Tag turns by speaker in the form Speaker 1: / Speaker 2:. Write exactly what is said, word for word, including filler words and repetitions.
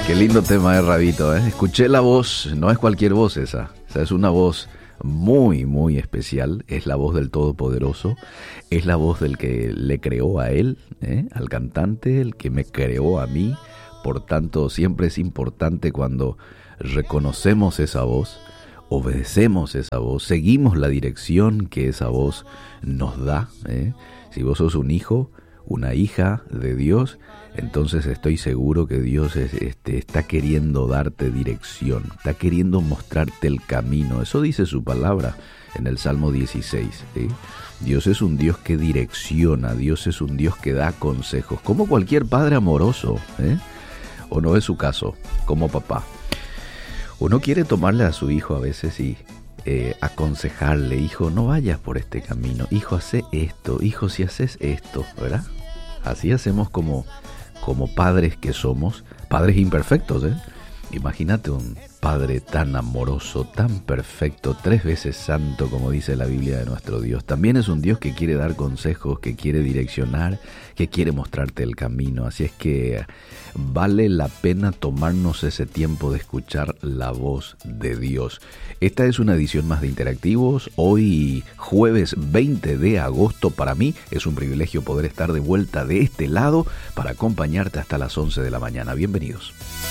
Speaker 1: Qué lindo tema de Rabito, ¿eh? Escuché la voz, no es cualquier voz esa, esa es una voz muy, muy especial, es la voz del Todopoderoso, es la voz del que le creó a él, ¿eh? Al cantante, el que me creó a mí, por tanto siempre es importante cuando reconocemos esa voz, obedecemos esa voz, seguimos la dirección que esa voz nos da, ¿eh? Si vos sos un hijo, una hija de Dios, entonces estoy seguro que Dios es, este, está queriendo darte dirección, está queriendo mostrarte el camino. Eso dice su palabra en el Salmo dieciséis, ¿sí? Dios es un Dios que direcciona, Dios es un Dios que da consejos, como cualquier padre amoroso, ¿eh? ¿O no es su caso, como papá? Uno quiere tomarle a su hijo a veces y eh, aconsejarle, hijo, no vayas por este camino, hijo, hace esto, hijo, si haces esto, ¿verdad? Así hacemos como, como padres que somos, padres imperfectos, ¿eh? Imagínate un Padre tan amoroso, tan perfecto, tres veces santo, como dice la Biblia de nuestro Dios. También es un Dios que quiere dar consejos, que quiere direccionar, que quiere mostrarte el camino. Así es que vale la pena tomarnos ese tiempo de escuchar la voz de Dios. Esta es una edición más de Interactivos. Hoy, jueves veinte de agosto, para mí es un privilegio poder estar de vuelta de este lado para acompañarte hasta las once de la mañana. Bienvenidos.